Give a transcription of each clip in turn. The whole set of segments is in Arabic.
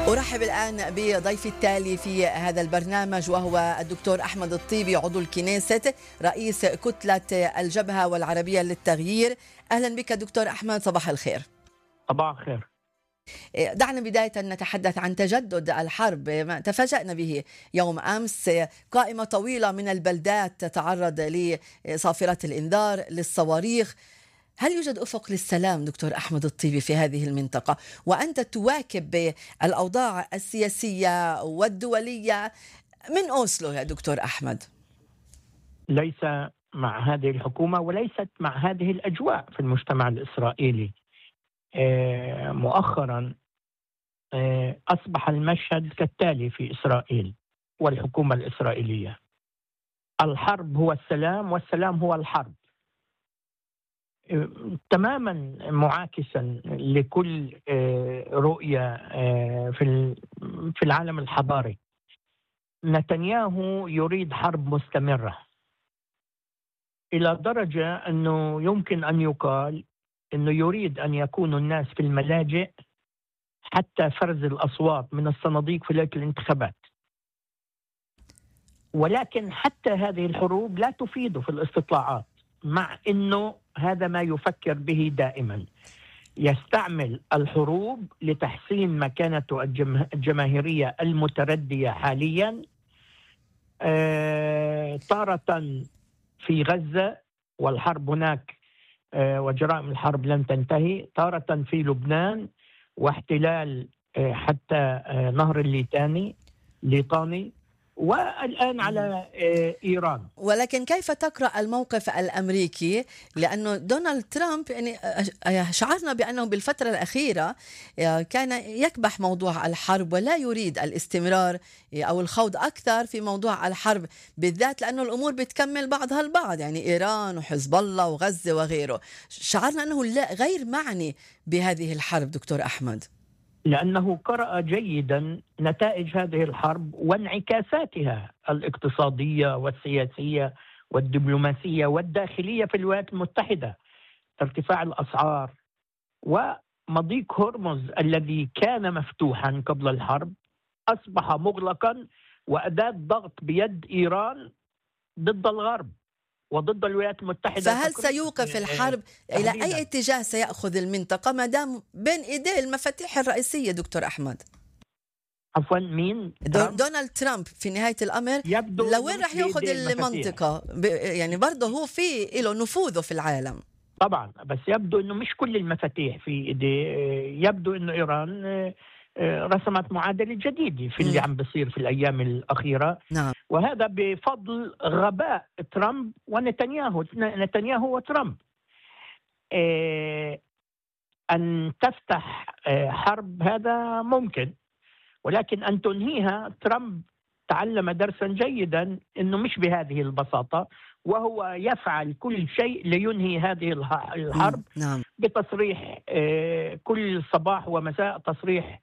أرحب الآن بضيفي التالي في هذا البرنامج، وهو الدكتور أحمد الطيبي، عضو الكنيست، رئيس كتلة الجبهة والعربية للتغيير. أهلا بك دكتور أحمد، صباح الخير. صباح الخير. دعنا بداية نتحدث عن تجدد الحرب. ما تفاجأنا به يوم أمس، قائمة طويلة من البلدات تتعرض لصافرة الإنذار للصواريخ. هل يوجد أفق للسلام دكتور أحمد الطيبي في هذه المنطقة، وأنت تواكب الأوضاع السياسية والدولية من أوسلو يا دكتور أحمد؟ ليس مع هذه الحكومة وليست مع هذه الأجواء في المجتمع الإسرائيلي. مؤخرا أصبح المشهد كالتالي في إسرائيل والحكومة الإسرائيلية: الحرب هو السلام والسلام هو الحرب، تماما معاكسا لكل رؤية في العالم الحضاري. نتنياهو يريد حرب مستمرة إلى درجة أنه يمكن أن يقال أنه يريد أن يكون الناس في الملاجئ حتى فرز الأصوات من الصناديق في ليلة الانتخابات. ولكن حتى هذه الحروب لا تفيد في الاستطلاعات، مع أنه هذا ما يفكر به دائما. يستعمل الحروب لتحسين مكانته الجماهيرية المتردية حاليا، تارة في غزة والحرب هناك وجرائم الحرب لن تنتهي، تارة في لبنان واحتلال حتى نهر الليطاني، والآن على إيران. ولكن كيف تقرأ الموقف الأمريكي؟ لأنه دونالد ترامب يعني شعرنا بأنه بالفترة الأخيرة كان يكبح موضوع الحرب ولا يريد الاستمرار أو الخوض أكثر في موضوع الحرب، بالذات لأنه الأمور بتكمل بعضها البعض، يعني إيران وحزب الله وغزة وغيره. شعرنا أنه لا غير معني بهذه الحرب دكتور أحمد، لأنه قرأ جيدا نتائج هذه الحرب وانعكاساتها الاقتصادية والسياسية والدبلوماسية والداخلية في الولايات المتحدة. ارتفاع الأسعار ومضيق هرمز الذي كان مفتوحا قبل الحرب أصبح مغلقا، وأداة ضغط بيد إيران ضد الغرب وضد الولايات المتحدة. فهل سيوقف الحرب؟ إلى أي اتجاه سيأخذ المنطقة ما دام بين إيديه المفاتيح الرئيسية دكتور أحمد؟ عفوا، مين؟ دونالد ترامب في نهاية الأمر لوين رح يأخذ المنطقة؟ يعني برضه هو في له نفوذه في العالم طبعا، بس يبدو أنه مش كل المفاتيح في إيديه. يبدو أنه إيران رسمت معادلة جديدة في اللي عم بيصير في الأيام الأخيرة. نعم. وهذا بفضل غباء ترامب نتنياهو وترامب. أن تفتح حرب هذا ممكن، ولكن أن تنهيها ترامب تعلم درسا جيدا أنه مش بهذه البساطة، وهو يفعل كل شيء لينهي هذه الحرب. نعم. بتصريح كل صباح ومساء، تصريح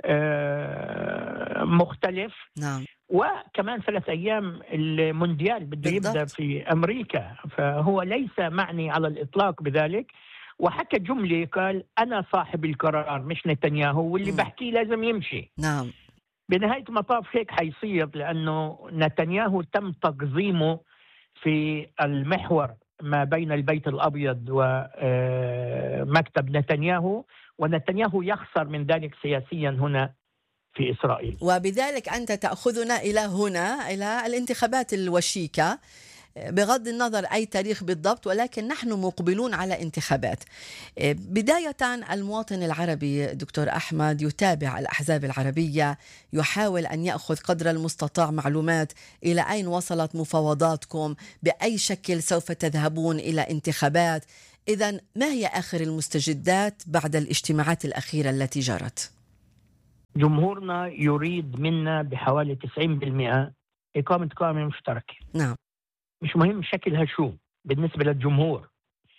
مختلف. نعم. وكمان 3 أيام المونديال بده يبدأ في أمريكا، فهو ليس معني على الإطلاق بذلك. وحكى جملة، قال: أنا صاحب القرار مش نتنياهو، واللي بحكيه لازم يمشي. نعم. بنهاية المطاف هيك حيصير، لأنه نتنياهو تم تقزيمه في المحور ما بين البيت الأبيض ومكتب نتنياهو، ونتنياهو يخسر من ذلك سياسيا هنا في إسرائيل. وبذلك أنت تأخذنا إلى هنا، إلى الانتخابات الوشيكة، بغض النظر أي تاريخ بالضبط، ولكن نحن مقبلون على انتخابات. بداية المواطن العربي دكتور أحمد يتابع الأحزاب العربية، يحاول أن يأخذ قدر المستطاع معلومات إلى أين وصلت مفاوضاتكم، بأي شكل سوف تذهبون إلى انتخابات. إذن ما هي آخر المستجدات بعد الاجتماعات الأخيرة التي جرت؟ جمهورنا يريد منا بحوالي 90% إقامة قائمة مشتركة. نعم. مش مهم شكلها شو بالنسبة للجمهور،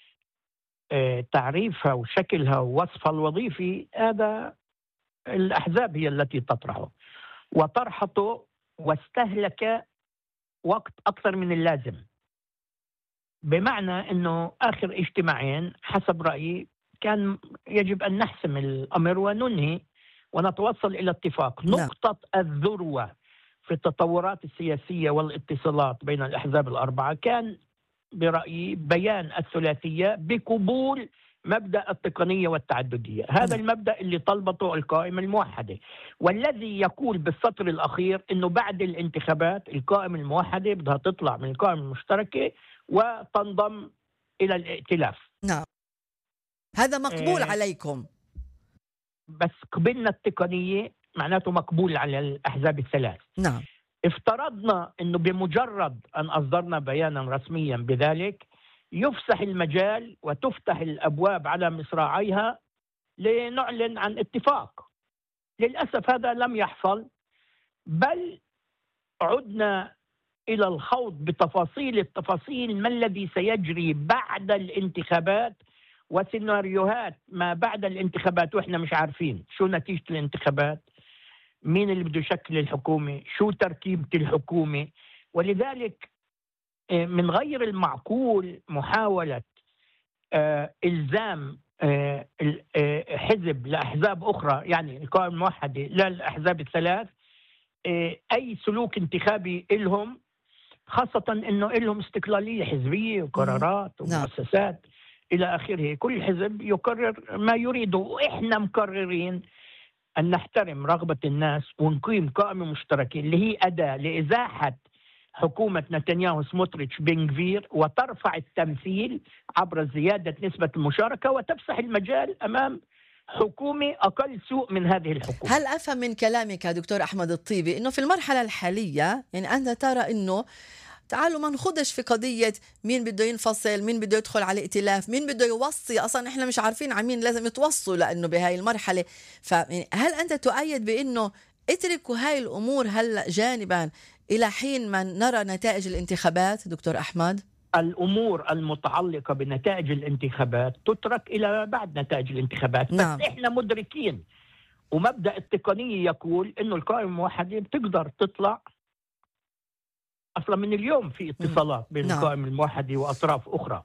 تعريفها وشكلها ووصفها الوظيفي هذا الأحزاب هي التي تطرحه، وطرحته واستهلك وقت أكثر من اللازم. بمعنى أنه آخر اجتماعين حسب رأيي كان يجب أن نحسم الأمر وننهي ونتوصل إلى اتفاق. نقطة الذروة في التطورات السياسية والاتصالات بين الأحزاب الأربعة كان برأيي بيان الثلاثية بقبول مبدأ التقنية والتعددية. هذا المبدأ اللي طلبته القائمة الموحدة، والذي يقول بالسطر الأخير أنه بعد الانتخابات القائمة الموحدة بدها تطلع من القائمة المشتركة وتنضم إلى الائتلاف. نعم، هذا مقبول عليكم. بس قبلنا التقنية معناته مقبول على الأحزاب الثلاث. نعم. افترضنا أنه بمجرد أن أصدرنا بيانا رسميا بذلك يفسح المجال وتفتح الأبواب على مصراعيها لنعلن عن اتفاق. للأسف هذا لم يحصل، بل عدنا إلى الخوض بتفاصيل التفاصيل ما الذي سيجري بعد الانتخابات وسيناريوهات ما بعد الانتخابات، وإحنا مش عارفين شو نتيجة الانتخابات، مين اللي بده يشكل الحكومة، شو تركيبة الحكومة. ولذلك من غير المعقول محاولة إلزام حزب لأحزاب أخرى، يعني القائمة الموحدة للأحزاب الثلاث، أي سلوك انتخابي إلهم، خاصة أنه إلهم استقلالية حزبية وقرارات ومؤسسات إلى آخره. كل حزب يقرر ما يريده، وإحنا مقررين أن نحترم رغبة الناس ونقيم قائمة مشتركة اللي هي أداة لإزاحة حكومة نتنياهو سموتريتش بن غفير وترفع التمثيل عبر زيادة نسبة المشاركة وتفسح المجال أمام حكومة أقل سوء من هذه الحكومة. هل أفهم من كلامك يا دكتور أحمد الطيبي أنه في المرحلة الحالية يعني أنت ترى أنه تعالوا ما نخدش في قضية مين بده ينفصل، مين بده يدخل على ائتلاف، مين بده يوصي، أصلا إحنا مش عارفين عن مين لازم يتوصوا لأنه بهاي المرحلة. فهل أنت تؤيد بأنه اتركوا هاي الأمور هلأ جانبا إلى حين ما نرى نتائج الانتخابات؟ دكتور أحمد، الأمور المتعلقة بنتائج الانتخابات تترك إلى بعد نتائج الانتخابات. نعم. بس إحنا مدركين، ومبدأ التقنية يقول إنه القائمة الموحدة بتقدر تطلع أصلا من اليوم في اتصالات بين القائمة الموحدة وأطراف أخرى.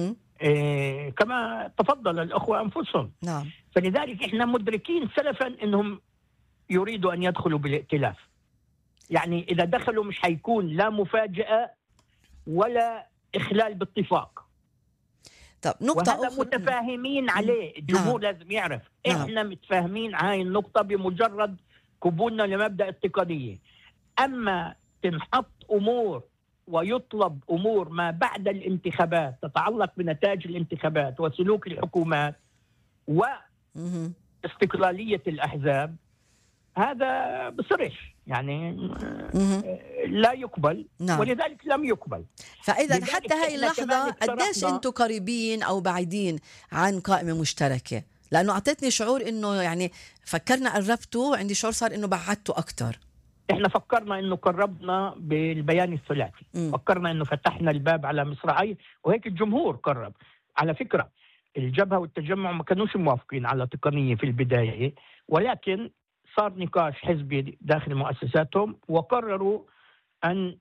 كما تفضل الأخوة أنفسهم. نعم. فلذلك إحنا مدركين سلفا إنهم يريدوا أن يدخلوا بالائتلاف. يعني إذا دخلوا مش هيكون لا مفاجأة ولا إخلال باتفاق. طب نقطة وهذا أخرى متفاهمين عليه، الجمهور لازم يعرف إحنا متفاهمين هاي النقطة بمجرد قبولنا لمبدأ التقنية. أما تنحط أمور ويطلب أمور ما بعد الانتخابات تتعلق بنتائج الانتخابات وسلوك الحكومات واستقلالية الأحزاب، هذا بصرش يعني لا يقبل. ولذلك لم يقبل. فإذا حتى هاي اللحظة قديش أنتم قريبين أو بعيدين عن قائمة مشتركة؟ لأنه أعطتني شعور إنه يعني فكرنا قربتوا، عندي شعور صار إنه بعدتوا أكتر. إحنا فكرنا إنه قربنا بالبيان الثلاثي، فكرنا إنه فتحنا الباب على مصراعي، وهيك الجمهور قرب. على فكرة الجبهة والتجمع ما كانوش موافقين على تقنية في البداية، ولكن صار نقاش حزبي داخل مؤسساتهم وقرروا أن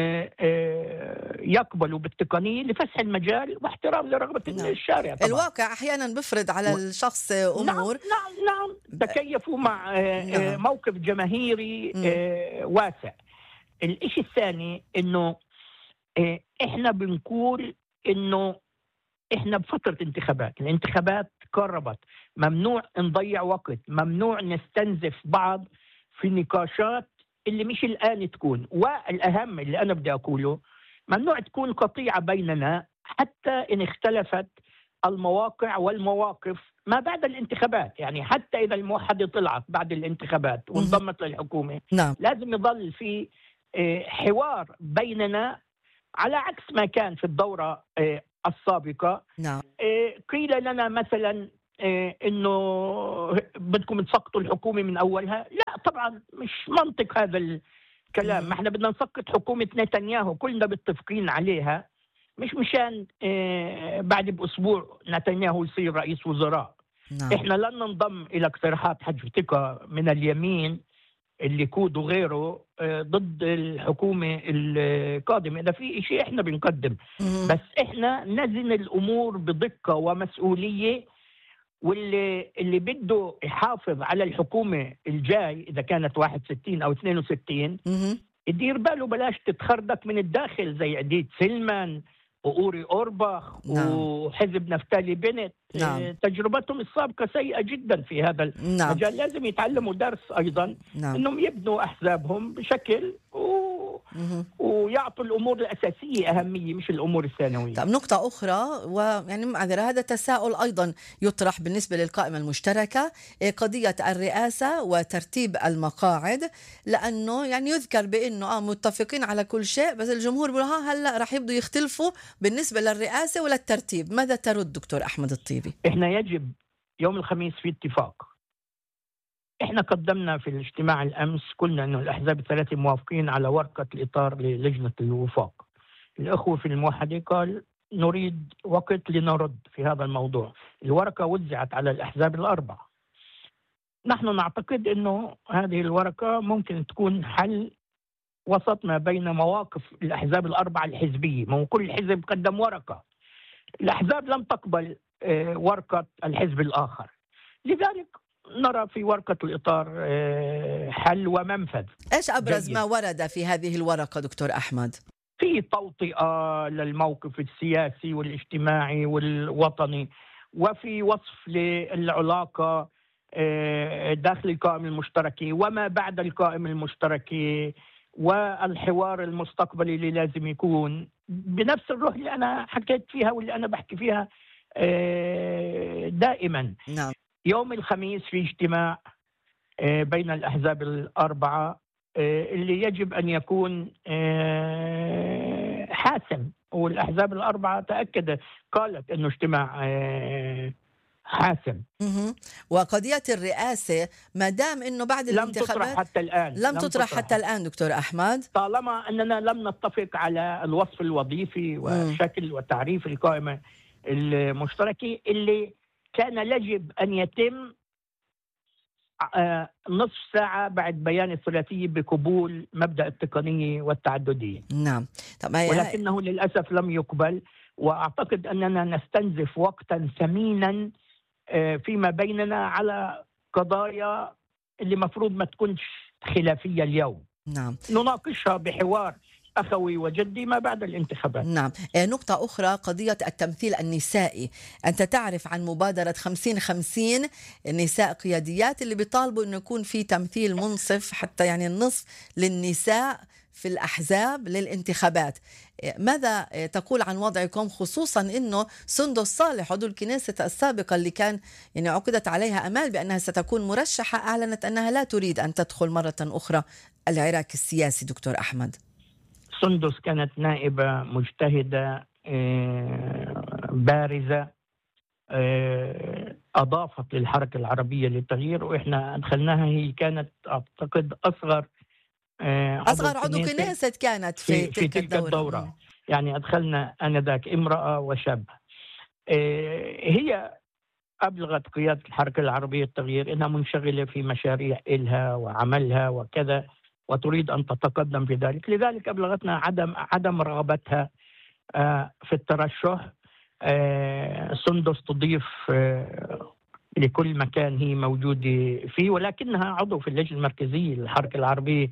يقبلوا بالتقنية لفسح المجال واحترام لرغبة الشارع. طبعا الواقع أحيانا بفرض على الشخص أمور. نعم تكيفوا مع موقف جماهيري واسع. الإشي الثاني إنه إحنا بنقول إنه إحنا بفترة انتخابات، الانتخابات قربت، ممنوع نضيع وقت، ممنوع نستنزف بعض في نقاشات اللي مش الآن تكون. والأهم اللي أنا بدي أقوله، ممنوع تكون قطيعة بيننا حتى إن اختلفت المواقع والمواقف ما بعد الانتخابات. يعني حتى إذا الموحدة طلعت بعد الانتخابات وانضمت للحكومة، لازم يظل في حوار بيننا على عكس ما كان في الدورة السابقة. قيل لنا مثلا انه بدكم تسقطوا الحكومة من اولها. لا طبعا مش منطق هذا الكلام. ما احنا بدنا نسقط حكومة نتنياهو كلنا متفقين عليها، مش مشان بعد باسبوع نتنياهو يصير رئيس وزراء. احنا لن ننضم الى اقتراحات حجب ثقة من اليمين اللي كود وغيره ضد الحكومة القادمة. إذا في شيء إحنا بنقدم، بس إحنا نزن الأمور بدقة ومسؤولية واللي بده يحافظ على الحكومة الجاي إذا كانت 61 أو 62 مهم. يدير باله بلاش تتخربط من الداخل زي عديد سلمان وأوري أورباخ نعم. وحزب نفتالي بنت. نعم. تجربتهم السابقة سيئة جدا في هذا نعم. المجال. لازم يتعلموا درس أيضا نعم. أنهم يبنوا أحزابهم بشكل مهم. ويعطوا الأمور الأساسية أهمية مش الأمور الثانوية. طب نقطة أخرى، ويعني معذرة هذا تساؤل أيضا يطرح بالنسبة للقائمة المشتركة، قضية الرئاسة وترتيب المقاعد، لأنه يعني يذكر بأنه متفقين على كل شيء، بس الجمهور بيقول هلا رح يبدوا يختلفوا بالنسبة للرئاسة وللترتيب. ماذا ترد دكتور أحمد الطيبي؟ إحنا يجب يوم الخميس في اتفاق. احنا قدمنا في الاجتماع الامس قلنا انه الاحزاب الثلاثه موافقين على ورقه الاطار للجنه الوفاق. الاخوه في الموحده قال نريد وقت لنرد في هذا الموضوع. الورقه وزعت على الاحزاب الاربعه. نحن نعتقد انه هذه الورقه ممكن تكون حل وسط ما بين مواقف الاحزاب الاربعه الحزبيه، ما هو كل حزب قدم ورقه. الاحزاب لم تقبل ورقه الحزب الاخر، لذلك نرى في ورقة الإطار حل ومنفذ. إيش أبرز جيد. ما ورد في هذه الورقة دكتور أحمد؟ في توطئة للموقف السياسي والاجتماعي والوطني، وفي وصف للعلاقة داخل القائمة المشتركة وما بعد القائمة المشتركة، والحوار المستقبلي اللي لازم يكون بنفس الروح اللي أنا حكيت فيها واللي أنا بحكي فيها دائما. نعم. يوم الخميس في اجتماع بين الأحزاب الأربعة اللي يجب أن يكون حاسم، والأحزاب الأربعة تأكدت قالت أنه اجتماع حاسم. وقضية الرئاسة ما دام أنه بعد الانتخابات لم تطرح حتى الآن. لم تطرح حتى الآن دكتور أحمد، طالما أننا لم نتفق على الوصف الوظيفي وشكل وتعريف القائمة المشتركة اللي كان يجب أن يتم نصف ساعة بعد بيان الثلاثية بقبول مبدأ التقنية والتعددية. نعم. ولكنه للأسف لم يقبل، وأعتقد أننا نستنزف وقتا ثمينا فيما بيننا على قضايا اللي مفروض ما تكونش خلافية اليوم. نعم. نناقشها بحوار أخوي وجدي ما بعد الانتخابات. نعم. نقطة أخرى، قضية التمثيل النسائي. أنت تعرف عن مبادرة 50-50 نساء قياديات اللي بيطالبوا أنه يكون في تمثيل منصف، حتى يعني النصف للنساء في الأحزاب للانتخابات. ماذا تقول عن وضعكم، خصوصا أنه سندس صالح عضو الكنيسة السابقة اللي كان يعني عقدت عليها أمال بأنها ستكون مرشحة أعلنت أنها لا تريد أن تدخل مرة أخرى العراك السياسي دكتور أحمد؟ سندس كانت نائبة مجتهدة بارزة، أضافت للحركة العربية للتغيير، وإحنا أدخلناها. هي كانت أعتقد أصغر عضو كنيسة كانت في تلك الدورة. يعني أدخلنا آنذاك امرأة وشاب. هي أبلغت قيادة الحركة العربية للتغيير إنها منشغلة في مشاريع إلها وعملها وكذا، وتريد أن تتقدم في ذلك. لذلك أبلغتنا عدم رغبتها في الترشح. سندس تضيف لكل مكان هي موجودة فيه، ولكنها عضو في اللجنة المركزية للحركة العربية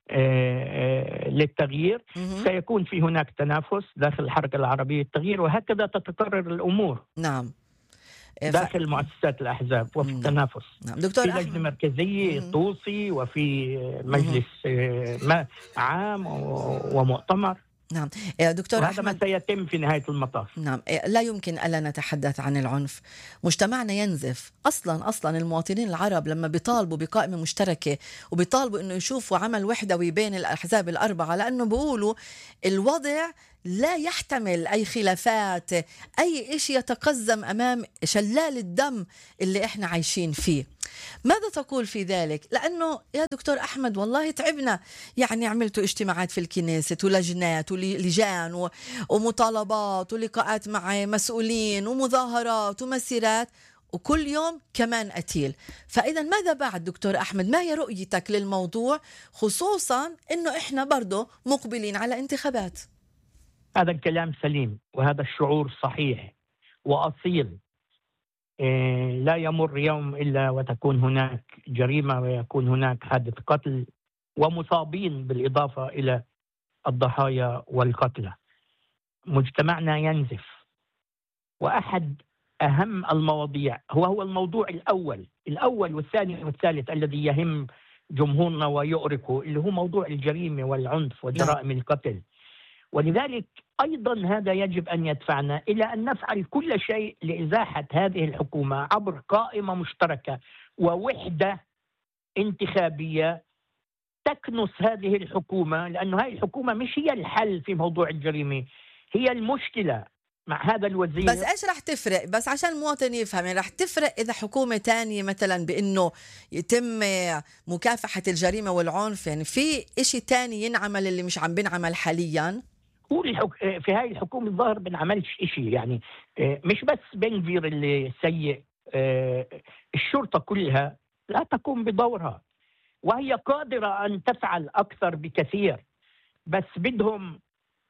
للتغيير. سيكون في هناك تنافس داخل الحركة العربية للتغيير، وهكذا تتكرر الأمور. نعم. داخل مؤسسات الأحزاب وفي التنافس. نعم. دكتور في لجنة مركزية توصي، وفي مجلس عام ومؤتمر. نعم. دكتور وهذا ما سيتم في نهاية المطاف. نعم. لا يمكن ألا نتحدث عن العنف. مجتمعنا ينزف أصلا المواطنين العرب لما بيطالبوا بقائمة مشتركة وبيطالبوا أنه يشوفوا عمل وحدوي بين الأحزاب الأربعة، لأنه بيقولوا الوضع لا يحتمل أي خلافات، أي إشي يتقزم أمام شلال الدم اللي إحنا عايشين فيه. ماذا تقول في ذلك؟ لأنه يا دكتور أحمد والله تعبنا، يعني عملتوا اجتماعات في الكنيسة ولجنات ولجان ومطالبات ولقاءات مع مسؤولين ومظاهرات ومسيرات، وكل يوم كمان قتيل. فإذا ماذا بعد دكتور أحمد؟ ما هي رؤيتك للموضوع، خصوصا أنه إحنا برضو مقبلين على انتخابات؟ هذا الكلام سليم، وهذا الشعور صحيح وأصيل. لا يمر يوم إلا وتكون هناك جريمة ويكون هناك حادث قتل ومصابين بالإضافة إلى الضحايا والقتلى. مجتمعنا ينزف، وأحد أهم المواضيع هو الموضوع الأول والثاني والثالث الذي يهم جمهورنا ويؤرقه، اللي هو موضوع الجريمة والعنف وجرائم القتل. ولذلك أيضا هذا يجب أن يدفعنا إلى أن نفعل كل شيء لإزاحة هذه الحكومة عبر قائمة مشتركة ووحدة انتخابية تكنس هذه الحكومة، لأن هذه الحكومة مش هي الحل في موضوع الجريمة، هي المشكلة مع هذا الوزير. بس إيش رح تفرق؟ بس عشان المواطن يفهم، يعني رح تفرق إذا حكومة تانية مثلا بأنه يتم مكافحة الجريمة والعنف، يعني في إشي تاني ينعمل اللي مش عم بنعمل حاليا؟ في هاي الحكومة الظاهر بنعملش إشي، يعني مش بس بن غفير اللي سيء، الشرطة كلها لا تقوم بدورها، وهي قادرة أن تفعل أكثر بكثير، بس بدهم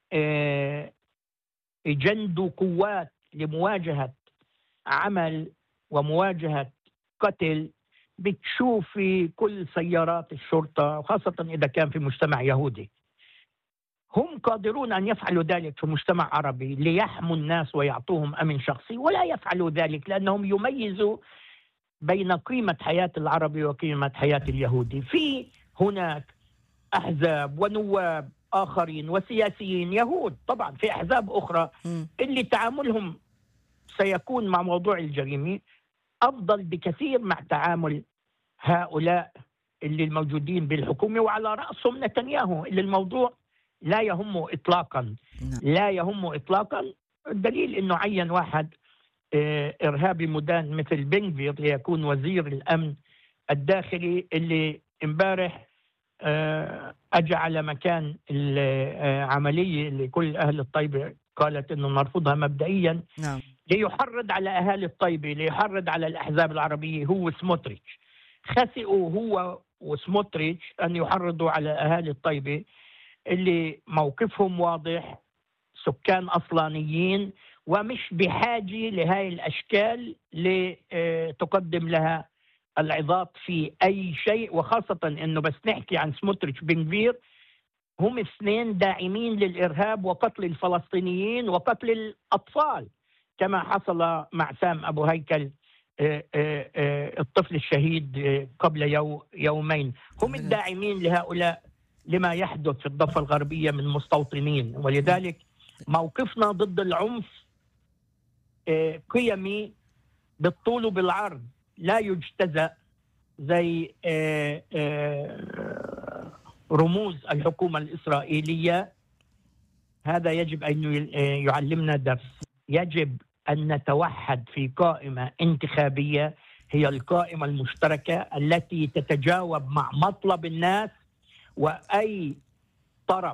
يجندوا قوات لمواجهة عمل ومواجهة قتل بتشوف في كل سيارات الشرطة، وخاصة إذا كان في مجتمع يهودي. هم قادرون أن يفعلوا ذلك في مجتمع عربي ليحموا الناس ويعطوهم أمن شخصي، ولا يفعلوا ذلك لأنهم يميزوا بين قيمة حياة العربي وقيمة حياة اليهودي. في هناك أحزاب ونواب آخرين وسياسيين يهود، طبعا في أحزاب أخرى اللي تعاملهم سيكون مع موضوع الجريمة أفضل بكثير مع تعامل هؤلاء اللي الموجودين بالحكومة، وعلى رأسهم نتنياهو اللي الموضوع لا يهمه إطلاقا. لا يهمه إطلاقا. الدليل أنه عين واحد إرهابي مدان مثل بن غفير ليكون وزير الأمن الداخلي، اللي امبارح أجى على مكان العملية اللي كل أهل الطيبة قالت أنه نرفضها مبدئيا. نعم. ليحرض على أهالي الطيبة، ليحرض على الأحزاب العربية، هو سموتريتش. خسئوا هو وسموتريتش أن يحرضوا على أهالي الطيبة اللي موقفهم واضح، سكان أصلانيين ومش بحاجة لهاي الأشكال لتقدم لها العظات في أي شيء، وخاصة أنه بس نحكي عن سموتريتش بن غفير، هم اثنين داعمين للإرهاب وقتل الفلسطينيين وقتل الأطفال، كما حصل مع سام أبو هيكل الطفل الشهيد قبل يومين. هم الداعمين لهؤلاء لما يحدث في الضفة الغربية من مستوطنين. ولذلك موقفنا ضد العنف قيمي بالطول وبالعرض، لا يجتزأ زي رموز الحكومة الإسرائيلية. هذا يجب أن يعلمنا درس. يجب أن نتوحد في قائمة انتخابية هي القائمة المشتركة التي تتجاوب مع مطلب الناس، وأي طرف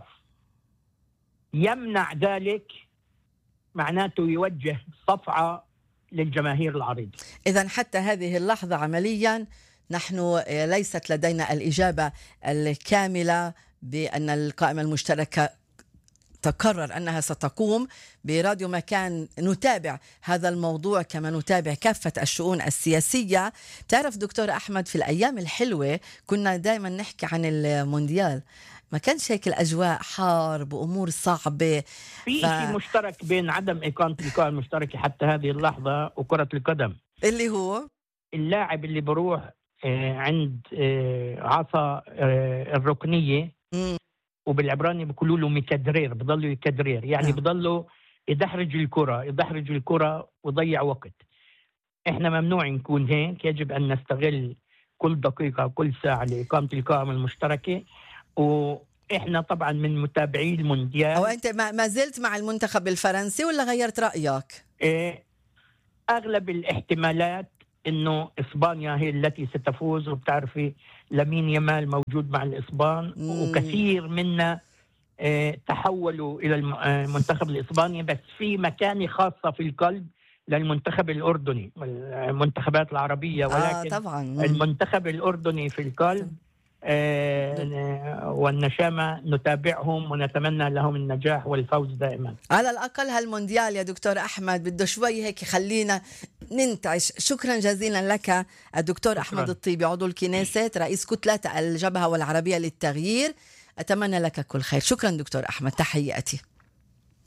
يمنع ذلك معناته يوجه صفعة للجماهير العريضة. إذن حتى هذه اللحظة عمليا نحن ليست لدينا الإجابة الكاملة بأن القائمة المشتركة تقرر أنها ستقوم. براديو مكان نتابع هذا الموضوع كما نتابع كافة الشؤون السياسية. تعرف دكتور أحمد، في الأيام الحلوة كنا دائما نحكي عن المونديال، ما كانش هيك الأجواء حار بأمور صعبة. في شيء مشترك بين عدم إقامة القائمة المشتركة حتى هذه اللحظة وكرة القدم، اللي هو اللاعب اللي بروح عند عصا الركنية وبالعبراني بيقولوا له مكدرير، بضلوا يكدرير، يعني بضلوا يدحرج الكرة ويضيع وقت. احنا ممنوع نكون هيك، يجب أن نستغل كل دقيقة كل ساعة لإقامة القائمة المشتركة. وإحنا طبعا من متابعي المونديال. أو أنت ما زلت مع المنتخب الفرنسي ولا غيرت رأيك؟ أغلب الاحتمالات إنه إسبانيا هي التي ستفوز، وبتعرفي لامين يامال موجود مع الإسبان وكثير منا تحولوا إلى المنتخب الإسباني، بس في مكانة خاصة في القلب للمنتخب الأردني والمنتخبات العربية، ولكن طبعا المنتخب الأردني في القلب. والنشامة نتابعهم ونتمنى لهم النجاح والفوز دائما. على الأقل هالمونديال يا دكتور أحمد بده شوي هيك خلينا ننتعش. شكرا جزيلا لك الدكتور شكراً. أحمد الطيبي، عضو الكنيست، رئيس كتلة الجبهة والعربية للتغيير. أتمنى لك كل خير. شكرا دكتور أحمد، تحياتي.